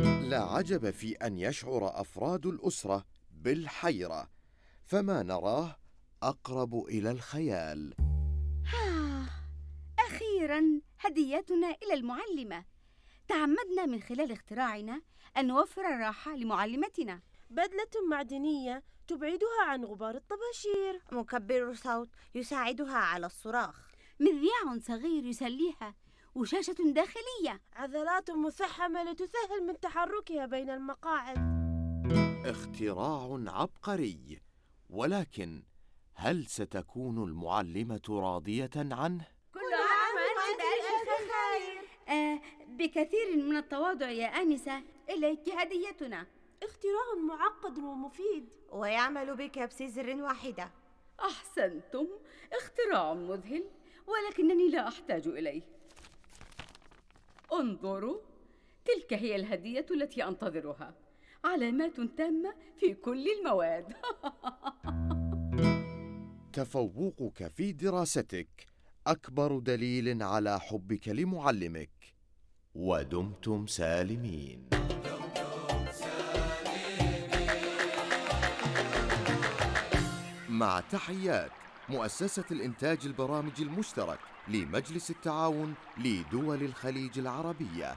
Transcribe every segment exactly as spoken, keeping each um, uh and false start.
لا عجب في أن يشعر أفراد الأسرة بالحيرة، فما نراه أقرب إلى الخيال. أخيراً هديتنا إلى المعلمة. تعمدنا من خلال اختراعنا أن نوفر الراحة لمعلمتنا. بدلة معدنية تبعدها عن غبار الطباشير، مكبر صوت يساعدها على الصراخ، مذياع صغير يسليها، وشاشة داخلية، عضلات مفحمة لتسهل من تحركها بين المقاعد. اختراع عبقري، ولكن هل ستكون المعلمة راضية عنه؟ كل عام وأنت بألف خير. آه بكثير من التواضع يا آنسة، إليك هديتنا. اختراع معقد ومفيد ويعمل بكبس زر واحدة. أحسنتم، اختراع مذهل، ولكنني لا أحتاج إليه. انظروا، تلك هي الهدية التي أنتظرها، علامات تامة في كل المواد. تفوقك في دراستك أكبر دليل على حبك لمعلمك. ودمتم سالمين. مع تحيات مؤسسة الإنتاج البرامج المشترك لمجلس التعاون لدول الخليج العربية.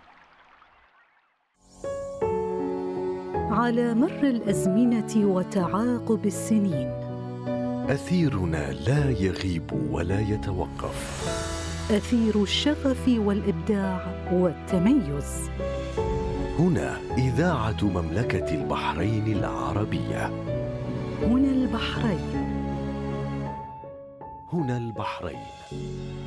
على مر الأزمنة وتعاقب السنين، أثيرنا لا يغيب ولا يتوقف، أثير الشغف والإبداع والتميز. هنا إذاعة مملكة البحرين العربية. هنا البحرين. هنا البحرين.